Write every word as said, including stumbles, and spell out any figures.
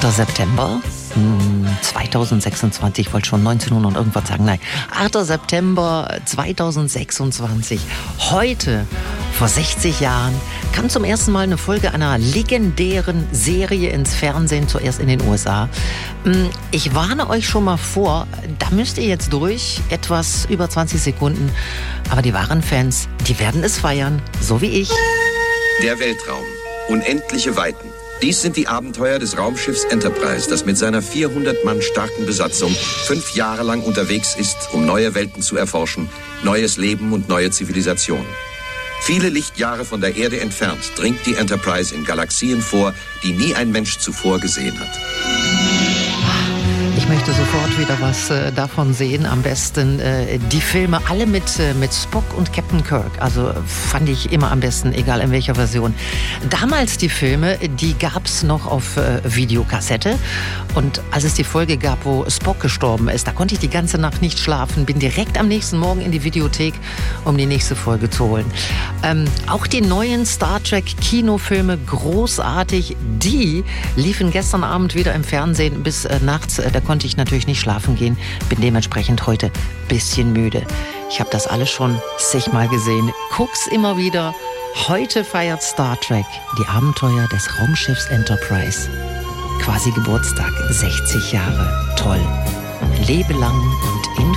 achter September zweitausendsechsundzwanzig, ich wollte schon neunzehnhundert und irgendwas sagen, nein, achter September zweitausendsechsundzwanzig, heute, vor sechzig Jahren, kam zum ersten Mal eine Folge einer legendären Serie ins Fernsehen, zuerst in den U S A. Ich warne euch schon mal vor, da müsst ihr jetzt durch, etwas über zwanzig Sekunden, aber die wahren Fans, die werden es feiern, so wie ich. Der Weltraum, unendliche Weiten. Dies sind die Abenteuer des Raumschiffs Enterprise, das mit seiner vierhundert Mann starken Besatzung fünf Jahre lang unterwegs ist, um neue Welten zu erforschen, neues Leben und neue Zivilisation. Viele Lichtjahre von der Erde entfernt dringt die Enterprise in Galaxien vor, die nie ein Mensch zuvor gesehen hat. Ich möchte sofort wieder was äh, davon sehen. Am besten äh, die Filme alle mit, äh, mit Spock und Captain Kirk. Also fand ich immer am besten, egal in welcher Version. Damals die Filme, die gab es noch auf äh, Videokassette. Und als es die Folge gab, wo Spock gestorben ist, da konnte ich die ganze Nacht nicht schlafen. Bin direkt am nächsten Morgen in die Videothek, um die nächste Folge zu holen. Ähm, auch die neuen Star Trek Kinofilme, großartig. Die liefen gestern Abend wieder im Fernsehen bis äh, nachts. Äh, da konnte ich natürlich nicht schlafen gehen, bin dementsprechend heute ein bisschen müde. Ich habe das alles schon zigmal gesehen, guck's immer wieder. Heute feiert Star Trek die Abenteuer des Raumschiffs Enterprise. Quasi Geburtstag, sechzig Jahre. Toll. Lebe lang und in